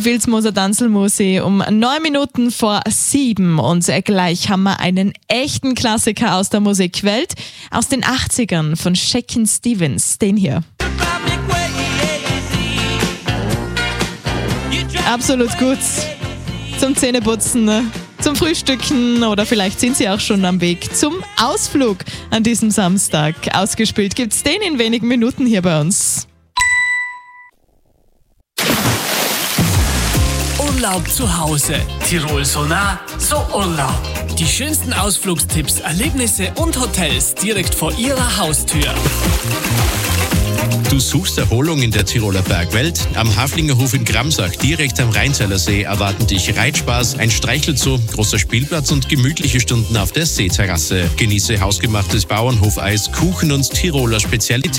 die Vilsmoser Tanzelmusi um 9 Minuten vor 7 und gleich haben wir einen echten Klassiker aus der Musikwelt, aus den 80ern von Shakin' Stevens, den hier. Absolut gut zum Zähneputzen, zum Frühstücken oder vielleicht sind Sie auch schon am Weg zum Ausflug an diesem Samstag. Ausgespielt gibt's den in wenigen Minuten hier bei uns. Urlaub zu Hause. Tirol so nah, so Urlaub. Die schönsten Ausflugstipps, Erlebnisse und Hotels direkt vor Ihrer Haustür. Du suchst Erholung in der Tiroler Bergwelt? Am Haflingerhof in Gramsach, direkt am Rheinzeiler See, erwarten dich Reitspaß, ein Streichelzoo, großer Spielplatz und gemütliche Stunden auf der Seeterrasse. Genieße hausgemachtes Bauernhofeis, Kuchen und Tiroler Spezialitäten.